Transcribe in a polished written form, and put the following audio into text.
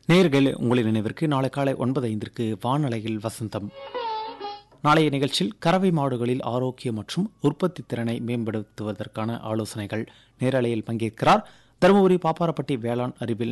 நேயர்களே, உங்களின் நினைவிற்கு நாளை காலை 9:05 வானலையில் வசந்தம். நாளைய நிகழ்ச்சியில் கறவை மாடுகளில் ஆரோக்கியம் மற்றும் உற்பத்தி திறனை மேம்படுத்துவதற்கான ஆலோசனைகள். நேரலையில் பங்கேற்கிறார் தருமபுரி பாப்பாரப்பட்டி வேளாண் அறிவியல்